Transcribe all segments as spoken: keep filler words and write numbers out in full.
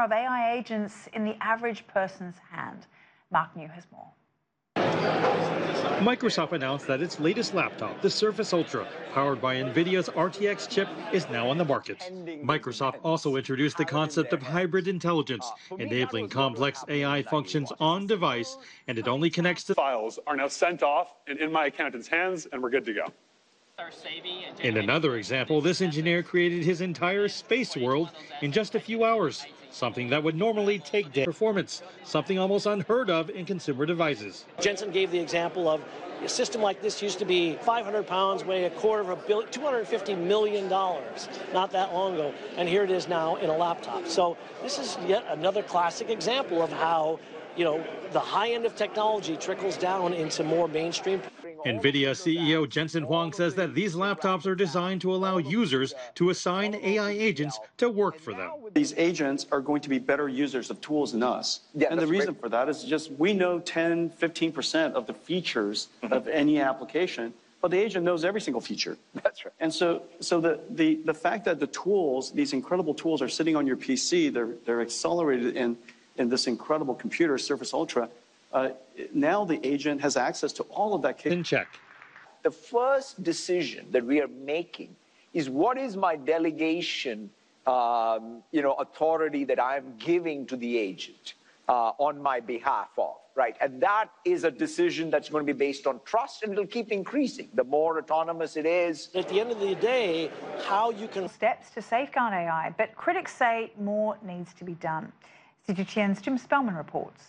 of A I agents in the average person's hand. Mark New has more. Microsoft announced that its latest laptop, the Surface Ultra, powered by NVIDIA's R T X chip, is now on the market. Microsoft also introduced the concept of hybrid intelligence, enabling complex A I functions on device, and it only connects to... Files are now sent off and in my accountant's hands, and we're good to go. In another example, this engineer created his entire space world in just a few hours, something that would normally take days. Performance, something almost unheard of in consumer devices. Jensen gave the example of a system like this used to be five hundred pounds, weigh a quarter of a billion, two hundred fifty million dollars not that long ago, and here it is now in a laptop. So this is yet another classic example of how, you know, the high end of technology trickles down into more mainstream. NVIDIA C E O Jensen Huang says that these laptops are designed to allow users to assign A I agents to work for them. These agents are going to be better users of tools than us. Yeah, and the reason great. for that is just we know ten, fifteen percent of the features mm-hmm. of any application, but the agent knows every single feature. That's right. And so, so the, the, the fact that the tools, these incredible tools are sitting on your P C, they're, they're accelerated in, in this incredible computer, Surface Ultra, Uh, now the agent has access to all of that. In check. The first decision that we are making is what is my delegation, um, you know, authority that I'm giving to the agent uh, on my behalf of, right? And that is a decision that's going to be based on trust, and it'll keep increasing. The more autonomous it is. At the end of the day, how you can... Steps to safeguard A I, but critics say more needs to be done. C G T N's Jim Spellman reports.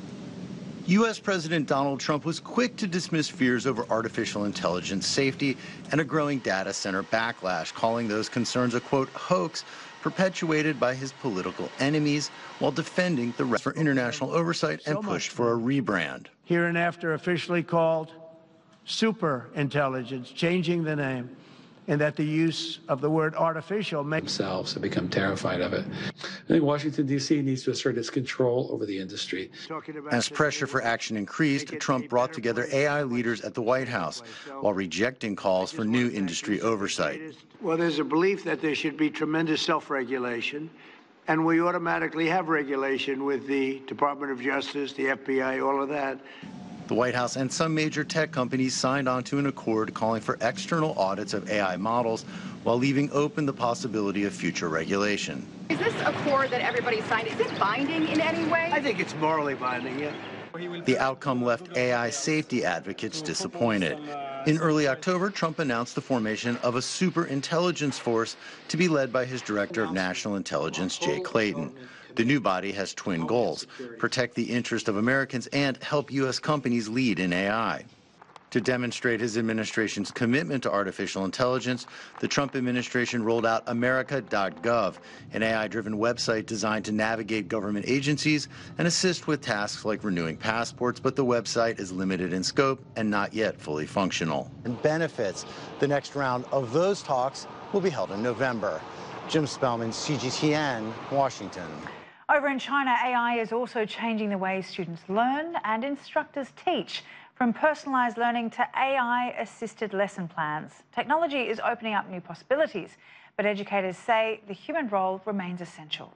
U S President Donald Trump was quick to dismiss fears over artificial intelligence safety and a growing data center backlash, calling those concerns a, quote, hoax perpetuated by his political enemies, while defending the rest for international oversight and pushed for a rebrand. Hereinafter officially called super intelligence, changing the name, and that the use of the word artificial makes themselves have become terrified of it. I think Washington, D C needs to assert its control over the industry. As pressure for action increased, Trump brought together A I leaders at the White House while rejecting calls for new industry oversight. Well, there's a belief that there should be tremendous self-regulation, and we automatically have regulation with the Department of Justice, the F B I, all of that. The White House and some major tech companies signed on to an accord calling for external audits of A I models while leaving open the possibility of future regulation. Is this accord that everybody signed, is it binding in any way? I think it's morally binding, yeah. The outcome left A I safety advocates disappointed. In early October, Trump announced the formation of a super intelligence force to be led by his Director of National Intelligence, Jay Clayton. The new body has twin goals: protect the interest of Americans and help U S companies lead in A I. To demonstrate his administration's commitment to artificial intelligence, the Trump administration rolled out America dot gov, an A I-driven website designed to navigate government agencies and assist with tasks like renewing passports, but the website is limited in scope and not yet fully functional. And benefits. The next round of those talks will be held in November. Jim Spellman, C G T N, Washington. Over in China, A I is also changing the way students learn and instructors teach. From personalised learning to A I-assisted lesson plans, technology is opening up new possibilities, but educators say the human role remains essential.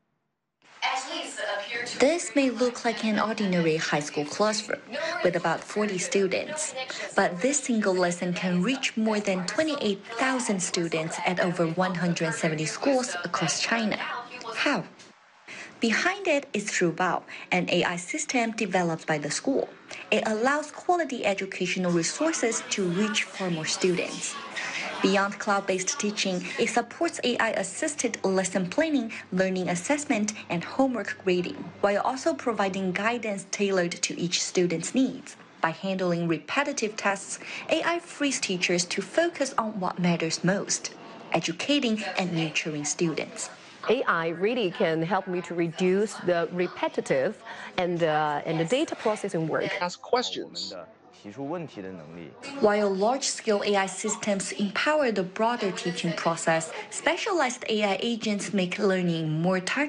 This may look like an ordinary high school classroom with about forty students, but this single lesson can reach more than twenty-eight thousand students at over one hundred seventy schools across China. How? Behind it is Shubao, an A I system developed by the school. It allows quality educational resources to reach far more students. Beyond cloud-based teaching, it supports A I-assisted lesson planning, learning assessment, and homework grading, while also providing guidance tailored to each student's needs. By handling repetitive tasks, A I frees teachers to focus on what matters most: educating and nurturing students. A I really can help me to reduce the repetitive and, uh, and the data processing work. Ask questions. While large-scale A I systems empower the broader teaching process, specialized A I agents make learning more targeted.